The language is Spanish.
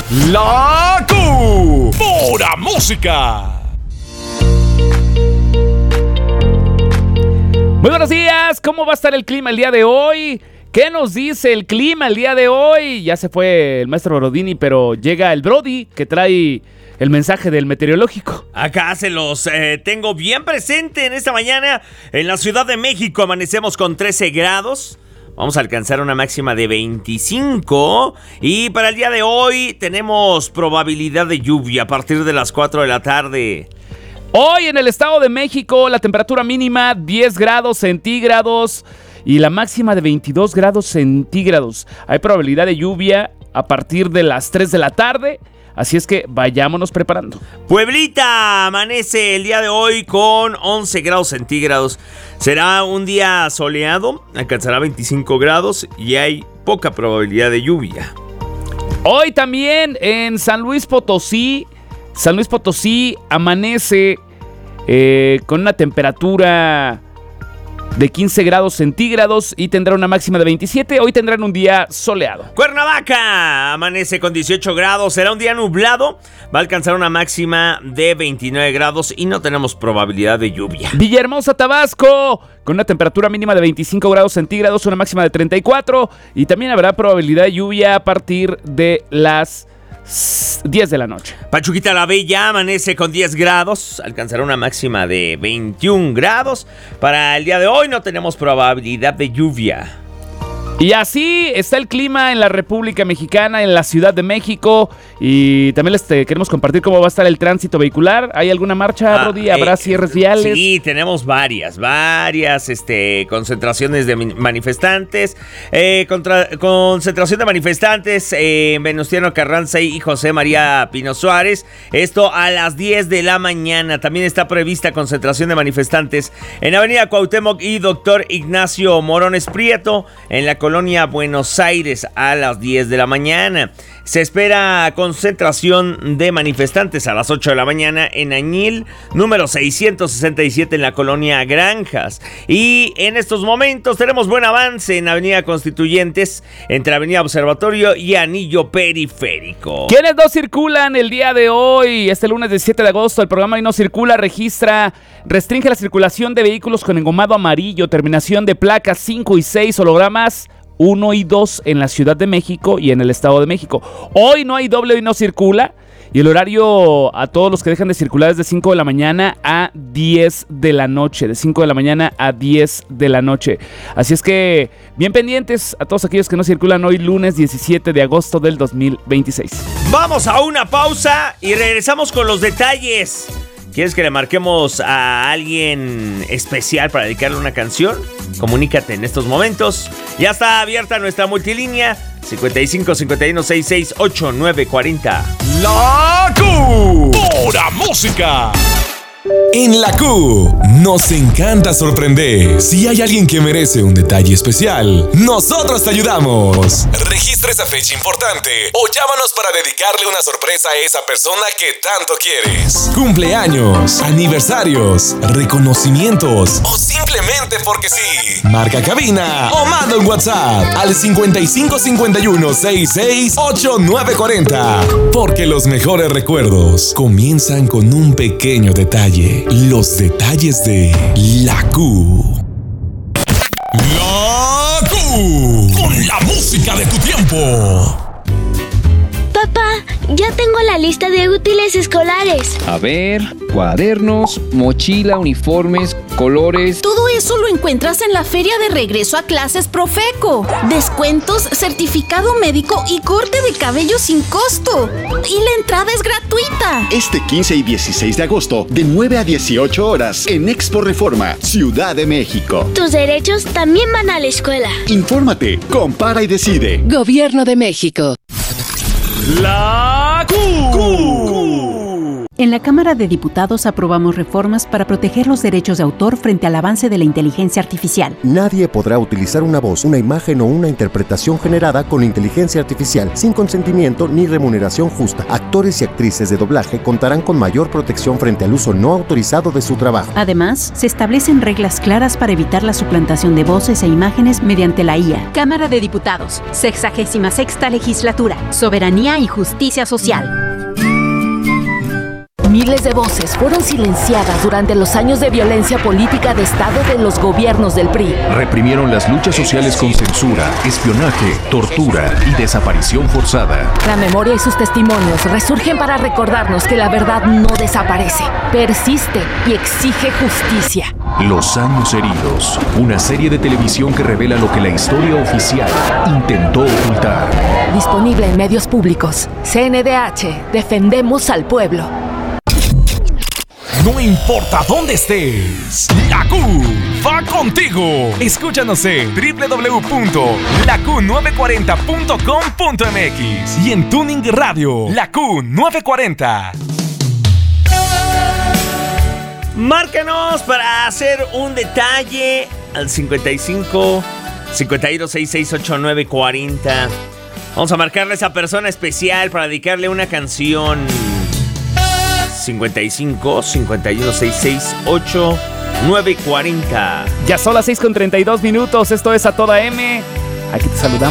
La Q. Pura música. Muy buenos días, ¿cómo va a estar el clima el día de hoy? ¿Qué nos dice el clima el día de hoy? Ya se fue el maestro Brodini, pero llega el Brody que trae el mensaje del meteorológico. Acá se los tengo bien presente en esta mañana. En la Ciudad de México amanecemos con 13 grados. Vamos a alcanzar una máxima de 25. Y para el día de hoy tenemos probabilidad de lluvia a partir de las 4 de la tarde. Hoy en el Estado de México la temperatura mínima 10 grados centígrados y la máxima de 22 grados centígrados. Hay probabilidad de lluvia a partir de las 3 de la tarde. Así es que vayámonos preparando. Pueblita amanece el día de hoy con 11 grados centígrados. Será un día soleado, alcanzará 25 grados y hay poca probabilidad de lluvia. Hoy también en San Luis Potosí amanece con una temperatura de 15 grados centígrados y tendrá una máxima de 27. Hoy tendrán un día soleado. Cuernavaca amanece con 18 grados. Será un día nublado. Va a alcanzar una máxima de 29 grados y no tenemos probabilidad de lluvia. Villahermosa, Tabasco, con una temperatura mínima de 25 grados centígrados, una máxima de 34. Y también habrá probabilidad de lluvia a partir de las 10 de la noche. Pachuquita la Bella amanece con 10 grados, alcanzará una máxima de 21 grados. Para el día de hoy no tenemos probabilidad de lluvia. Y así está el clima en la República Mexicana, en la Ciudad de México. Y también les queremos compartir cómo va a estar el tránsito vehicular. ¿Hay alguna marcha, Brody? ¿Habrá cierres viales? Sí, tenemos varias concentraciones de manifestantes. Concentración de manifestantes en Venustiano Carranza y José María Pino Suárez. Esto a las 10 de la mañana. También está prevista concentración de manifestantes en Avenida Cuauhtémoc y Doctor Ignacio Morones Prieto, en la colonia Buenos Aires, a las 10 de la mañana. Se espera concentración de manifestantes a las 8 de la mañana en Añil, número 667 en la colonia Granjas. Y en estos momentos tenemos buen avance en Avenida Constituyentes, entre Avenida Observatorio y Anillo Periférico. ¿Quiénes no circulan el día de hoy? Este lunes 17 de agosto, el programa Hoy No Circula restringe la circulación de vehículos con engomado amarillo, terminación de placas 5 y 6, hologramas 1 y 2 en la Ciudad de México y en el Estado de México. Hoy no hay doble, hoy no circula. Y el horario a todos los que dejan de circular es de 5 de la mañana a 10 de la noche. De 5 de la mañana a 10 de la noche. Así es que bien pendientes a todos aquellos que no circulan hoy lunes 17 de agosto del 2026. Vamos a una pausa y regresamos con los detalles. ¿Quieres que le marquemos a alguien especial para dedicarle una canción? Comunícate en estos momentos. Ya está abierta nuestra multilínea 55 51 66 89 40. La Q. Pura música. En la Q nos encanta sorprender. Si hay alguien que merece un detalle especial, nosotros te ayudamos. Registra esa fecha importante o llámanos para dedicarle una sorpresa a esa persona que tanto quieres. Cumpleaños, aniversarios, reconocimientos o simplemente porque sí. Marca cabina o manda un WhatsApp al 55 51 66 89 40. Porque los mejores recuerdos comienzan con un pequeño detalle. Los detalles de la Q. La Q. Con la música de tu tiempo. Papá, ya tengo la lista de útiles escolares. A ver, cuadernos, mochila, uniformes, colores. Todo eso lo encuentras en la feria de regreso a clases Profeco. Descuentos, certificado médico y corte de cabello sin costo. Y la entrada es gratuita. Este 15 y 16 de agosto, de 9 a 18 horas, en Expo Reforma, Ciudad de México. Tus derechos también van a la escuela. Infórmate, compara y decide. Gobierno de México. La Q. En la Cámara de Diputados aprobamos reformas para proteger los derechos de autor frente al avance de la inteligencia artificial. Nadie podrá utilizar una voz, una imagen o una interpretación generada con inteligencia artificial sin consentimiento ni remuneración justa. Actores y actrices de doblaje contarán con mayor protección frente al uso no autorizado de su trabajo. Además, se establecen reglas claras para evitar la suplantación de voces e imágenes mediante la IA. Cámara de Diputados, 66ª Legislatura, Soberanía y Justicia Social. Miles de voces fueron silenciadas durante los años de violencia política de Estado de los gobiernos del PRI. Reprimieron las luchas sociales con censura, espionaje, tortura y desaparición forzada. La memoria y sus testimonios resurgen para recordarnos que la verdad no desaparece, persiste y exige justicia. Los años heridos, una serie de televisión que revela lo que la historia oficial intentó ocultar. Disponible en medios públicos. CNDH, defendemos al pueblo. No importa dónde estés, la Q va contigo. Escúchanos en www.laQ940.com.mx y en Tuning Radio, la Q940. Márcanos para hacer un detalle al 55 52 66 8940. Vamos a marcarle a esa persona especial para dedicarle una canción. 55 51 66 8940. Ya son las 6:32 minutos. Esto es A Toda M. Aquí te saludamos.